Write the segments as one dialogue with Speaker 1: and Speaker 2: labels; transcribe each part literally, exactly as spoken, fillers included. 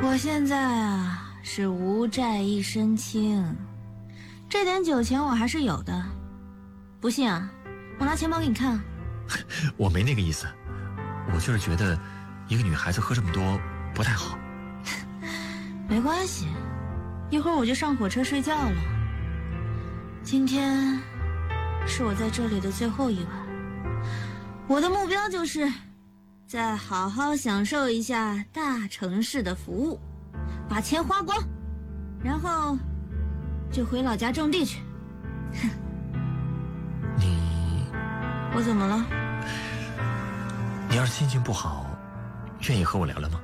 Speaker 1: 我现在啊是无债一身轻，这点酒钱我还是有的。不信啊，我拿钱包给你看。
Speaker 2: 我没那个意思，我就是觉得一个女孩子喝这么多不太好。
Speaker 1: 没关系，一会儿我就上火车睡觉了。今天是我在这里的最后一晚，我的目标就是再好好享受一下大城市的服务，把钱花光，然后就回老家种地去。
Speaker 2: 你
Speaker 1: 我怎么了？
Speaker 2: 你要是心情不好，愿意和我聊聊吗？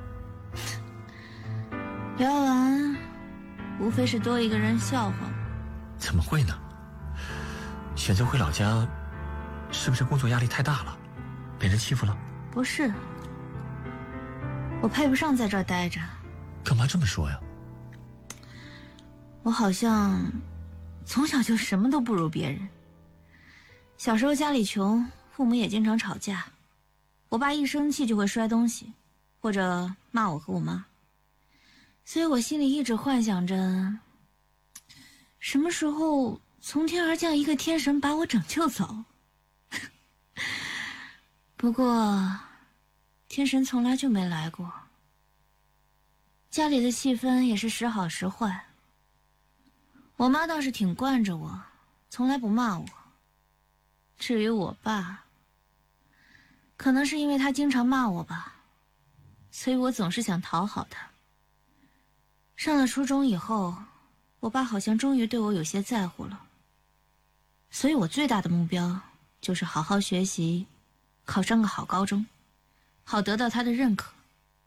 Speaker 1: 聊完无非是多一个人笑话。
Speaker 2: 怎么会呢？选择回老家，是不是工作压力太大了，被人欺负了？
Speaker 1: 不是，我配不上在这儿待着。
Speaker 2: 干嘛这么说呀？
Speaker 1: 我好像从小就什么都不如别人。小时候家里穷，父母也经常吵架，我爸一生气就会摔东西，或者骂我和我妈，所以我心里一直幻想着，什么时候从天而降一个天神把我拯救走。不过天神从来就没来过。家里的气氛也是时好时坏，我妈倒是挺惯着我，从来不骂我。至于我爸，可能是因为他经常骂我吧，所以我总是想讨好他。上了初中以后，我爸好像终于对我有些在乎了，所以我最大的目标就是好好学习，考上个好高中，好得到他的认可。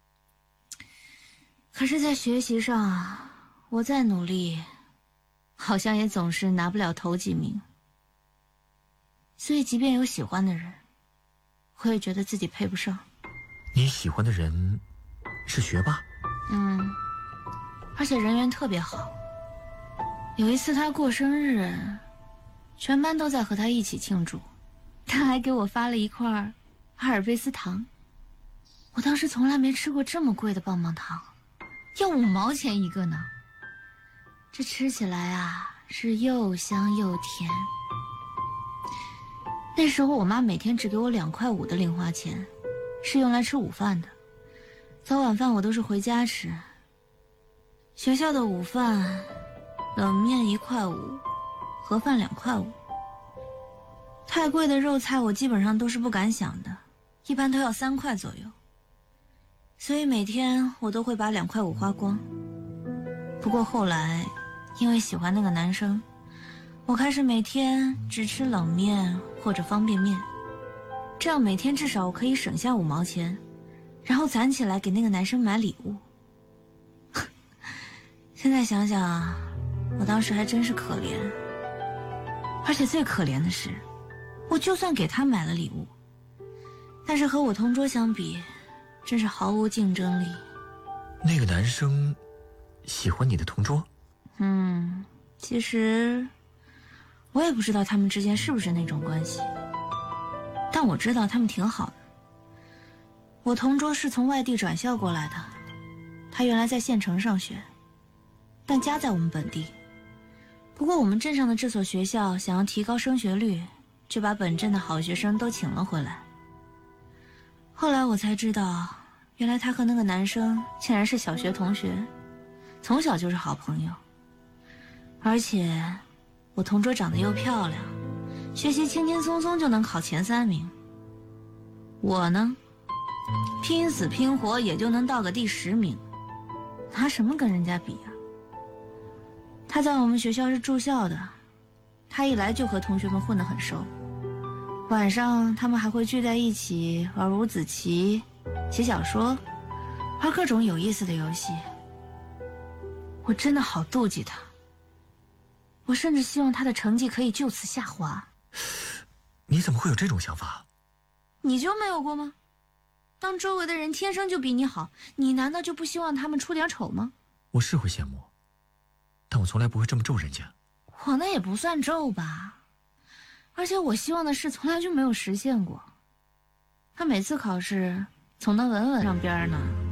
Speaker 1: 可是在学习上，我再努力，好像也总是拿不了头几名。所以即便有喜欢的人，我也觉得自己配不上。
Speaker 2: 你喜欢的人是学霸？
Speaker 1: 嗯，而且人缘特别好。有一次他过生日，全班都在和他一起庆祝，他还给我发了一块阿尔卑斯糖。我当时从来没吃过这么贵的棒棒糖，要五毛钱一个呢。这吃起来啊，是又香又甜。那时候我妈每天只给我两块五的零花钱，是用来吃午饭的。早晚饭我都是回家吃。学校的午饭，冷面一块五，盒饭两块五。太贵的肉菜我基本上都是不敢想的，一般都要三块左右。所以每天我都会把两块五花光。不过后来，因为喜欢那个男生，我开始每天只吃冷面或者方便面，这样每天至少我可以省下五毛钱，然后攒起来给那个男生买礼物。现在想想啊，我当时还真是可怜。而且最可怜的是，我就算给他买了礼物，但是和我同桌相比，真是毫无竞争力。
Speaker 2: 那个男生喜欢你的同桌？
Speaker 1: 嗯，其实我也不知道他们之间是不是那种关系，但我知道他们挺好的。我同桌是从外地转校过来的，他原来在县城上学，但家在我们本地。不过我们镇上的这所学校想要提高升学率，就把本镇的好学生都请了回来。后来我才知道，原来他和那个男生竟然是小学同学，从小就是好朋友。而且我同桌长得又漂亮，学习轻轻松松就能考前三名。我呢，拼死拼活也就能到个第十名，拿什么跟人家比啊？他在我们学校是住校的，他一来就和同学们混得很熟。晚上他们还会聚在一起玩五子棋、写小说，玩各种有意思的游戏。我真的好妒忌他，我甚至希望他的成绩可以就此下滑。
Speaker 2: 你怎么会有这种想法？
Speaker 1: 你就没有过吗？当周围的人天生就比你好，你难道就不希望他们出点丑吗？
Speaker 2: 我是会羡慕，但我从来不会这么咒人家。
Speaker 1: 我那也不算咒吧，而且我希望的事从来就没有实现过。他每次考试总能稳稳上边呢。